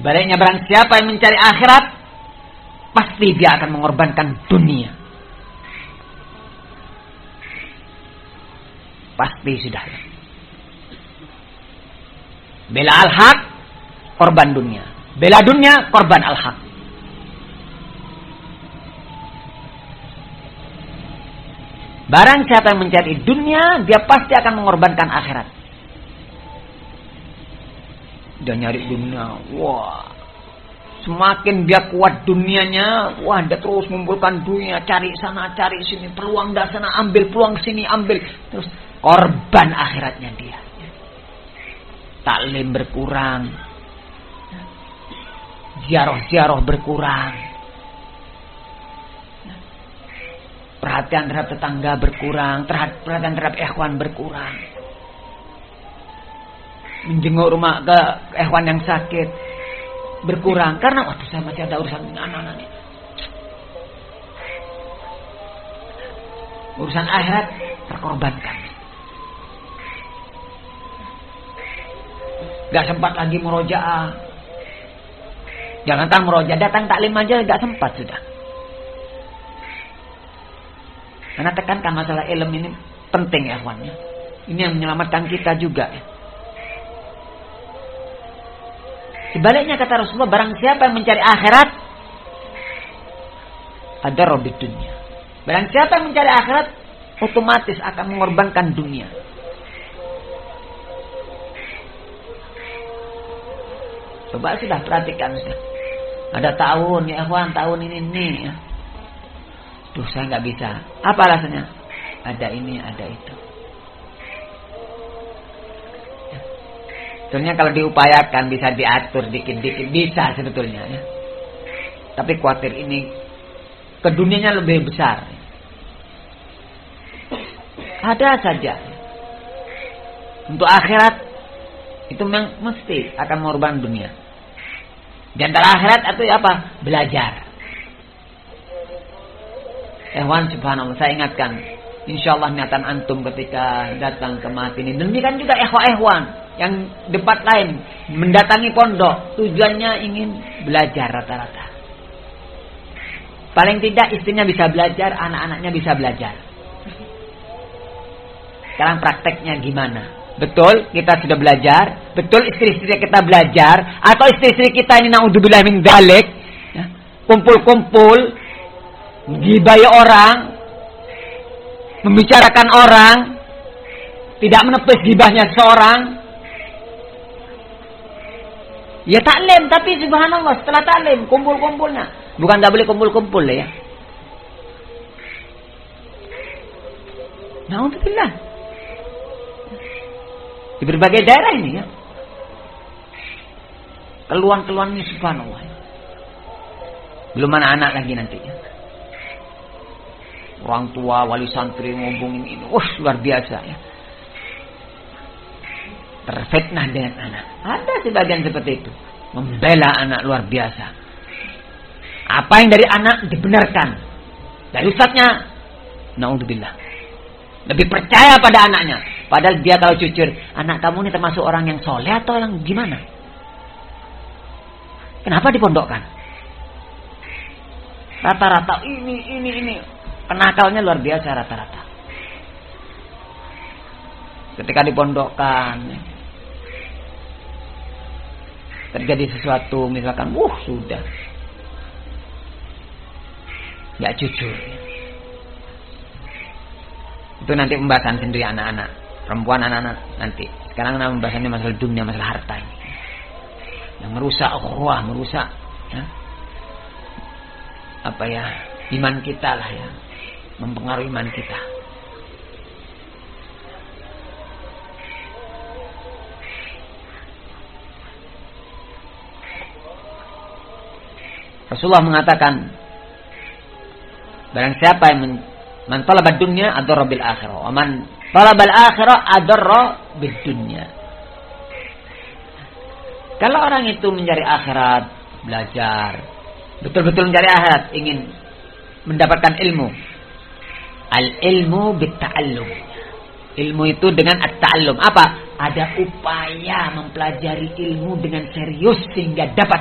Baliknya barang siapa yang mencari akhirat, pasti dia akan mengorbankan dunia. Pasti sudah. Bela al-haq, korban dunia. Bela dunia, korban al-haq. Barang siapa yang mencari dunia, dia pasti akan mengorbankan akhirat. Dia nyari dunia, wah. Semakin dia kuat dunianya, wah dia terus mengumpulkan dunia, cari sana, cari sini, peluang dah sana, ambil peluang sini, ambil. Terus korban akhiratnya dia. Taklim berkurang. Ziarah-ziarah berkurang. Perhatian terhadap tetangga berkurang, perhatian terhadap ikhwan berkurang. Menjenguk rumah ke ikhwan yang sakit berkurang karena waktu saya masih ada urusan dengan anak-anak. Urusan akhirat terkorbankan. Gak sempat lagi murojaah. Jangankan murojaah, datang taklim aja gak sempat sudah. Karena tekankan masalah ilmu ini penting ya kawannya. Ini yang menyelamatkan kita juga ya. Sebaliknya kata Rasulullah, barang siapa yang mencari akhirat, ada robit dunia. Barang siapa yang mencari akhirat, otomatis akan mengorbankan dunia. Coba sudah perhatikan sudah. Ada tahun ya kawan, tahun ini ya. Duh saya nggak bisa. Apa alasannya? Ada ini, ada itu. Sebetulnya kalau diupayakan bisa diatur dikit-dikit, bisa sebetulnya ya. Tapi khawatir ini ke dunianya lebih besar. Ada saja. Untuk akhirat itu memang mesti akan mengorbankan dunia. Di antara akhirat itu apa? Belajar. Ehwan subhanallah, saya ingatkan, insyaallah niatan antum ketika datang ke mati ini. Demikian juga ehwan yang debat lain mendatangi pondok, tujuannya ingin belajar rata-rata. Paling tidak istrinya bisa belajar, anak-anaknya bisa belajar. Sekarang prakteknya gimana? Betul kita sudah belajar, betul istri-istri kita belajar, atau istri-istri kita ini naudzubillah min dzalik, ya, kumpul-kumpul gibai orang, membicarakan orang, tidak menepis gibahnya seorang. Ya taklim, tapi subhanallah setelah taklim kumpul-kumpulnya, bukan tak boleh kumpul-kumpul ya. Naudzubillah. Di berbagai daerah ini ya. Keluhan-keluhan ini subhanallah. Belum anak-anak lagi nanti ya. Orang tua, wali santri ngomongin ini. Wah, luar biasa ya. Terfitnah dengan anak. Ada sebagian seperti itu. Membela anak luar biasa. Apa yang dari anak dibenarkan. Dari ustadznya, naudzubillah. Lebih percaya pada anaknya. Padahal dia kalau jujur, anak kamu ini termasuk orang yang soleh atau yang gimana? Kenapa dipondokkan? Rata-rata ini. Penakalnya luar biasa rata-rata. Ketika dipondokkan, terjadi sesuatu, misalkan, sudah. Gak jujur. Itu nanti pembahasan sendiri anak-anak. Perempuan anak-anak nanti. Sekarang pembahasannya masalah dunia, masalah harta ini. Yang merusak ukhuwah, merusak ya. Iman kita lah ya. Mempengaruhi iman kita. Rasulullah mengatakan, barang siapa yang man talaba dunya adarra bil akhirah, wa man talaba al akhirah adarra bid dunya. Kalau orang itu mencari akhirat, belajar, betul-betul mencari akhirat, ingin mendapatkan ilmu. Al-ilmu bit-ta'allum. Ilmu itu dengan at-ta'allum. Apa? Ada upaya mempelajari ilmu dengan serius sehingga dapat